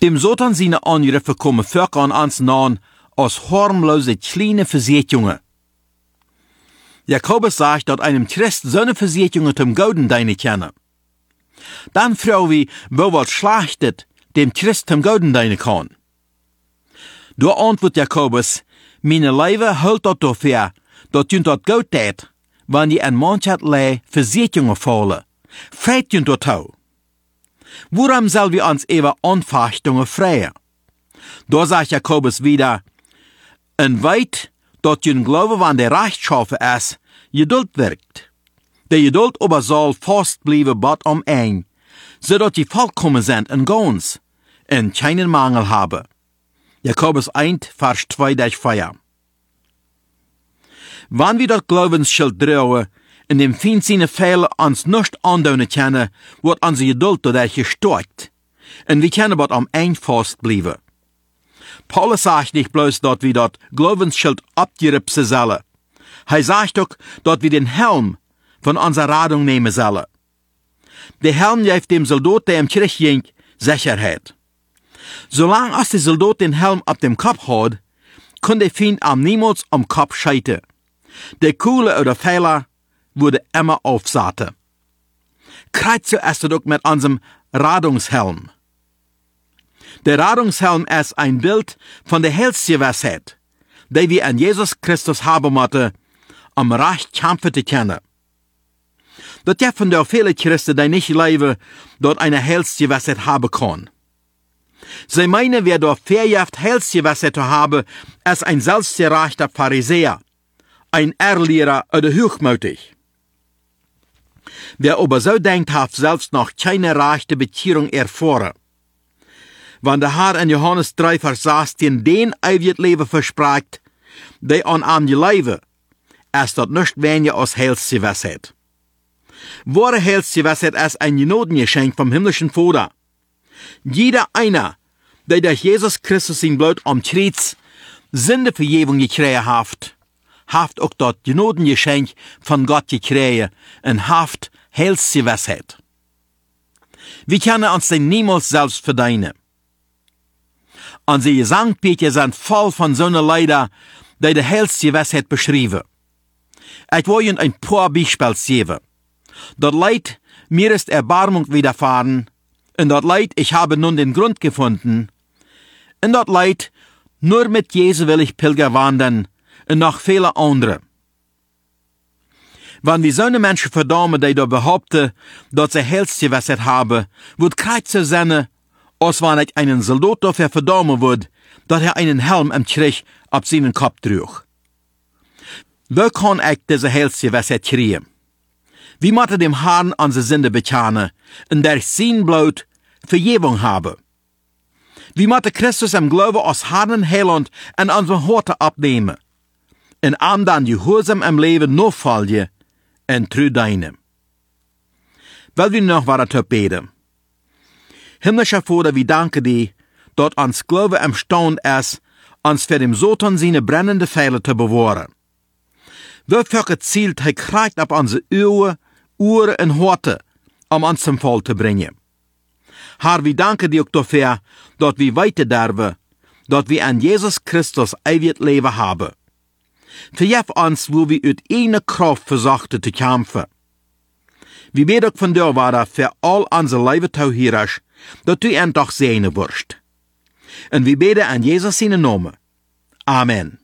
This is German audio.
Im Satan seine Angriffe kommen Völker an uns nahen als harmlose kleine Versätjungen. Jakobus sagt, dass einem Christ so eine Versätjungen zum Gouden deine kennen. Dann frau wie, wo was schlachtet, dem Christ zum Gouden deine kann. Da antwortet Jakobus, meine Leibe hält dat dafür, dat jünt dat gut tät, wann die an manchat lei Versätjungen fallen. Freit jünt dat hau. Worum soll wir uns über Anfechtungen freien? Da sagt Jakobus wieder, en weit, dat jün Glaube, wann der Rechtschaffen ist, Geduld wirkt. Der Geduld aber soll fastbleiben bot am ein, zodat die vollkommen sind en ganz, en keinen Mangel haben. Jakobus 1, Vers 2-4. Wann wir das Glaubensschild drauen, in dem Feindsinn Fehler uns nicht andaunen können, wird unsere Geduld dadurch gestärkt. Und wir können bot am ein fastbleiben. Paulus sagt nicht bloß, dass wir das Glaubensschild abgeripsen sollen. Er sagt auch, dass wir den Helm von unserer Radung nehmen sollen. Der Helm gibt dem Soldat, der im Krieg ging, Sicherheit. Solange als der Soldat den Helm auf dem Kopf hat, kann der Feind am niemals am Kopf scheitern. Der Kuhle oder Pfeiler wurde immer aufsaten. Kreuz zuerst auch mit unserem Radungshelm. Der Radungshelm ist ein Bild von der Heilsgewissheit, die wir an Jesus Christus haben müssen, um Recht kämpfen zu können. Das dürfen doch viele Christen, die nicht leben, dort eine Heilsgewissheit haben können. Sie meinen, wer dort verjährt Heilsgewissheit zu haben, ist ein selbstgerechter Pharisäer, ein Irrlehrer oder hochmütig. Wer aber so denkt, hat selbst noch keine rechte Bekehrung erfahren. Wenn der Herr in Johannes 3, Vers 16 den ewiges Leben verspricht, der an ihm leben, ist das nicht weniger als Heilsgewissheit. Wahre Heilsgewissheit ist ein Gnadengeschenk vom himmlischen Vater. Jeder einer, der durch Jesus Christus sein Blut am Kreuz Sündevergebung gekriegt hat auch das Gnadengeschenk von Gott gekriegt und hat Heilsgewissheit. Wir können uns denn niemals selbst verdienen. Unsere Gesangbeete sind voll von so einer Leider, die die Heilsgewissheit beschreiben. Ich will Ihnen ein paar Beispiele geben. Das Leid, mir ist Erbarmung widerfahren, und das Leid, ich habe nun den Grund gefunden, und das Leid, nur mit Jesu will ich Pilger wandern, und noch viele andere. Wenn wir so eine Menschen verdammen, die da behaupten, dass sie Heilsgewissheit haben, wird kein zu sein, als wenn ich einen Soldat dafür verdammen würde, dass er einen Helm im Krieg auf seinen Kopf trug. Wo kann ich diese Heilsgewissheit kriegen? Wir müssen dem Herrn unsere Sünde bekennen und durch sein Blut Vergebung haben. Wir müssen Christus im Glauben als Herrn und Heiland an unsere Horte abnehmen und ihm dann gehorsam im Leben nachfolgen und treu dienen. Weil wir noch weiter beten. Himmlischer Vater, wir danken dir, dass uns Glaube imstande ist, uns für dem Satan seine brennende Pfeile zu bewahren. Wofür gezielt er kriegt auf unsere Ohren und Horte, um uns zum Fall zu bringen. Herr, wir danken dir auch dafür, dass wir weiter dürfen, dass wir an Jesus Christus ewiges Leben haben. Vergib uns, wo wir uit eine Kraft versuchten zu kämpfen. Wir beten auch von dir, Vater, für all unsere Leibetauhierers, dass du ihn doch sehen wirst. Und wir beten an Jesus seinen Namen. Amen.